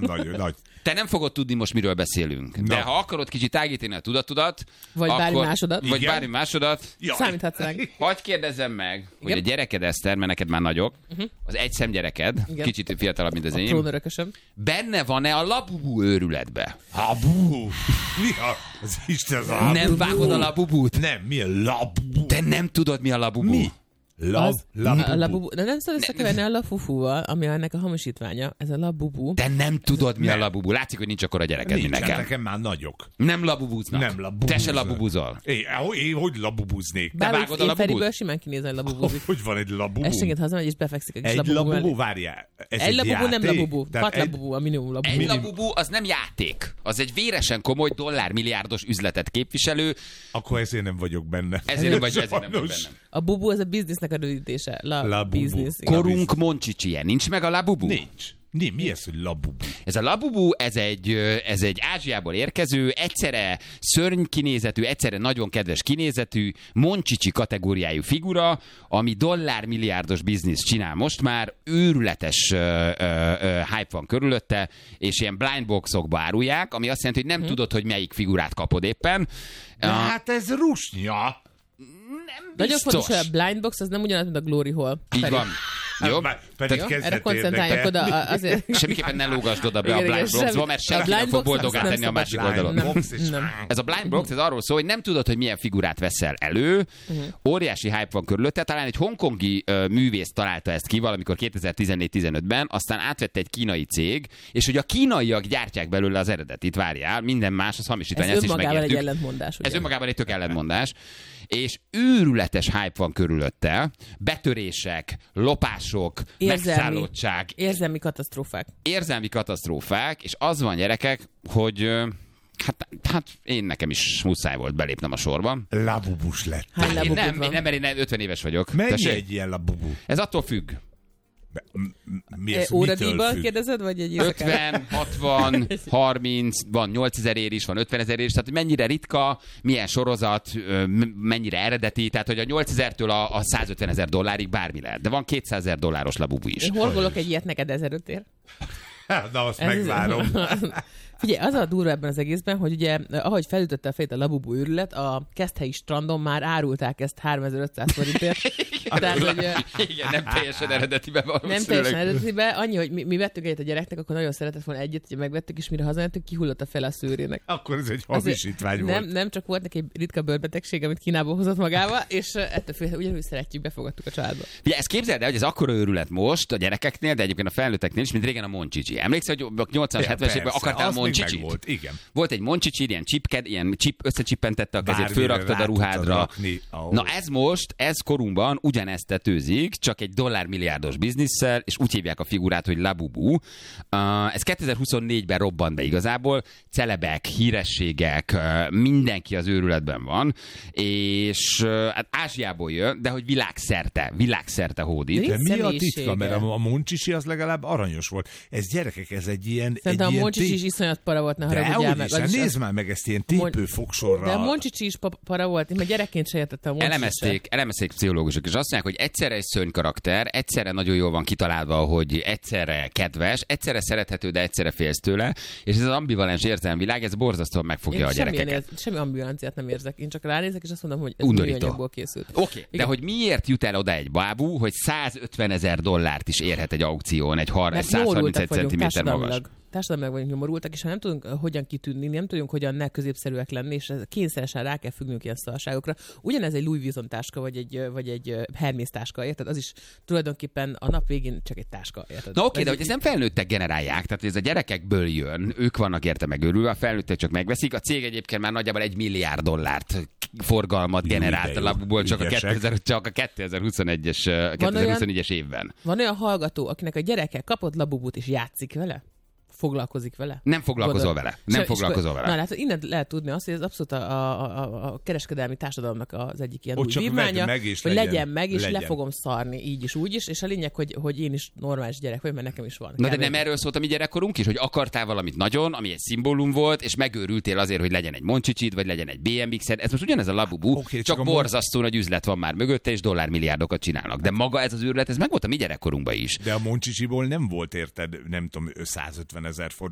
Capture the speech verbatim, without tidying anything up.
nagy, nagy. Te nem fogod tudni most, miről beszélünk. De Na. ha akarod kicsit tágítani a tudatodat, Vagy akkor, bármi másodat. Vagy Igen. bármi másodat. Jaj. Számíthatsz meg. Hadd kérdezzem meg, hogy Igen. a gyereked, Eszter, mert neked már nagyok, uh-huh. az egyszem gyereked, Igen. kicsit fiatalabb, mint az A enyém, trónörökösöm. benne van-e a Labubu őrületbe? Labubu. Mi a, az Isten az Labubu? Nem vágod a Labubut? Nem, mi a Labubu? Te nem tudod, mi a Labubu? Mi? Lab, Az, labubu. a labubu. De nem szabad összekeverni a lafufúval, ami ennek a hamisítványa. Ez a labubu. Te nem tudod, mi Nem. a Labubu. Látszik, hogy nincs akkora gyereked, Nincs, mint hát nekem. nekem már nagyok. Nem labubúznak. Nem labubúznak. Te se labubúzol. Én, én hogy labubuznék? Bár vágod a én labubut? Feriből simán kinézel a labubúzik. Hogy van egy labubu? Esténként hazamegy és befekszik a kis Egy labubu labubu, mellé. várjál. Ez Egy labubu nem játék? labubu. Tehát Hat egy- labubu, a minimum labubu. Egy Minim- labubu az nem játék. Az egy véresen komoly dollármilliárdos üzletet képviselő. Akkor ezért nem vagyok benne. Ezért nem vagy, ezért nem vagy Sajnos. bennem. A bubu az a biznisznek a rövidítése. La, Labubu. business. igen. Korunk Moncsicsie. Nincs meg a Labubu? Nincs. Mi, mi ez, hogy labubu? Ez a Labubu, ez egy, ö, ez egy Ázsiából érkező, egyszerre szörny kinézetű, egyszerre nagyon kedves kinézetű, Moncsicsi kategóriájú figura, ami dollármilliárdos bizniszt csinál most már, őrületes ö, ö, ö, hype van körülötte, és ilyen blindboxokba árulják, ami azt jelenti, hogy nem Hm. tudod, hogy melyik figurát kapod éppen. De Uh, hát ez rusnya. nem Nagyon biztos. fontos, hogy a blindbox az nem ugyanaz, mint a glory hole. Így Feri. van. Jó? Hát, pedig Jó? kezdett Erre koncentráljak oda érdekelni. a- azért. Semmiképpen ne lógasd oda be a Igen, igen, blind boxba, semmi. mert A senki nem blind fog box boldogát azt nem tenni a másik szabad. oldalon. Nem. Box és Nem. Ez a blind box, ez arról szól, hogy nem tudod, hogy milyen figurát veszel elő. Uh-huh. Óriási hype van körülötte. Talán egy hongkongi uh, művész találta ezt ki valamikor kétezer-tizennégy-tizenötben, aztán átvette egy kínai cég, és hogy a kínaiak gyártják belőle az eredetit, várjál, minden más, az hamisítvány, Ez ezt is önmagában egy megértük. ellentmondás. Ez ugye? önmagában egy tök ellentmondás. És őrületes hype van körülötte. Betörések, lopások, Érzelmi. megszállottság, Érzelmi katasztrófák. érzelmi katasztrófák, és az van, gyerekek, hogy ö, hát, hát én nekem is muszáj volt belépnem a sorba. Labubus lett. Hány Én labubud nem, van? én nem, mert én ötven éves vagyok. Mennyi Tessék? egy ilyen labubu? Ez attól függ. Be- m- m- Mi E, ez, mitől Óradíjban függ? kérdezed, vagy egy éjszakára? ötven, hatvan, harminc, van nyolcezer ér is, van ötvenezer ér is, tehát hogy mennyire ritka, milyen sorozat, ö, m- mennyire eredeti, tehát hogy a nyolcezertől a, a százötvenezer dollárig bármi lehet. De van kétszázezer dolláros labubu is. Én horgolok egy ilyet neked ezeröt ér. Na, azt Ez- megvárom. Figyelj, az a durva ebben az egészben, hogy ugye, ahogy felütötte a fejét a labubu őrület, a Keszthelyi strandon már árulták ezt háromezer-ötszáz forintért. Tehát, hogy Igen, nem teljesen eredetiben nem valószínűleg. teljesen eredetibe, annyi, hogy mi, mi vettük egyet a gyereknek, akkor nagyon szeretett volna egyet, hogy megvettük, és mire hazajöttünk, kihullott a fel a szőrének. Akkor ez egy Azért hamisítvány nem, volt. nem csak volt neki egy ritka bőrbetegség, amit Kínából hozott magával, és uh, ettől fél, ugyanúgy szeretjük, befogadtuk a családba. Ugye, ezt képzeld el, hogy ez akkora őrület most a gyerekeknél, de egyébként a felnőtteknél is, mint régen a Moncsicsi. Emlékszel, hogy a nyolcvanas, Ja, hetvenes években persze, akartál az még Moncsicsit? megvolt, igen. Volt egy Moncsicsi, ilyen csipked, ilyen csip, összecsippentette a kezét, Bármire fölraktad a rá ruhádra. tudtad rakni. Oh. Na ez most, ez korunkban ugyanezt tetőzik, csak egy dollármilliárdos bizniszsel, és úgy hívják a figurát, hogy Labubu. Uh, ez kétezer-huszonnégyben robbant be igazából, celebek, hírességek, uh, mindenki az őrületben van, és uh, hát Ázsiából jön, de hogy világszerte, világszerte hódít. De mi a személyisége. titka? Mert a, a Moncsisi az legalább aranyos volt. Ez gyerekek, ez egy ilyen... Szerintem egy a ilyen Moncsicsi té- is iszonyat para volt, ne De haragudjál hogy meg. is, Az hát is- nézd már meg ezt ilyen Mon- tépőfogsorra. De a Moncsicsi is pa- para volt, én már gyerekként se értettem a Moncsicsi Elemezték, elemezték pszichológusok, és azt mondják, hogy egyszerre egy szörny karakter, egyszerre nagyon jól van kitalálva, hogy egyszerre kedves, egyszerre szerethető, de egyszerre félsz tőle, és ez az ambivalens érzelmvilág, ez borzasztóan megfogja Én a semmilyen gyerekeket. érz, semmi ambulanciát nem érzek. Én csak ránézek, és azt mondom, hogy ez Undorító. műanyagból készült. Oké, okay, de Igen. hogy miért jut el oda egy bábú, hogy százötvenezer dollárt is érhet egy aukción, egy har- Mert száz harmincegy nyomorultak vagyunk centiméter magas. társadalmilag. Társadalmilag vagyunk nyomorultak, és ha nem tudunk uh, hogyan kitűnni, nem tudunk hogyan ne középszerűek lenni, és ez kényszeresen rá kell függnünk ilyen szarságokra. Ugyanez egy Louis Vuitton táska, vagy egy, uh, vagy egy uh, Hermes táska, érted? Az is tulajdonképpen a nap végén csak egy táska, érted? Na oké, okay, de Ez hogy ezt nem felnőttek generálják, tehát ez a gyerekekből jön, ők vannak érte megőrülve, a felnőttek csak megveszik. A cég egyébként már nagyjából egy milliárd dollárt forgalmat Jó, generált de a jó. Labububól csak a, Ügyesek. kétezer, csak a kétezer-huszonegyes, kétezer-huszonnégyes évben. Van olyan hallgató, akinek a gyereke kapott Labubut és játszik vele? Foglalkozik vele? Nem foglalkozol Gondol- vele. Nem És- foglalkozol és- vele. Na, látod, innen lehet tudni azt, hogy ez abszolút a, a, a, a kereskedelmi társadalomnak az egyik ilyen Ott új csak vívmánya, vedd meg és hogy legyen. legyen meg, és Legyen. le fogom szarni így is, úgy is, és a lényeg, hogy, hogy én is normális gyerek vagyok, mert nekem is van. Na de Kb. nem erről szólt a mi gyerekkorunk is, hogy akartál valamit nagyon, ami egy szimbólum volt, és megőrültél azért, hogy legyen egy Moncsicsid, vagy legyen egy bé em iksz-ed. Ez most ugyanez a Labubu, Oké, okay, csak csak a borzasztó nagy üzlet van már mögötte, és dollármilliárdokat csinálnak. De maga ez az őrület, ez meg volt a mi gyerekkorunkban is. De a Moncsisiból nem volt, érted, nem tudom, százötvenezer forint.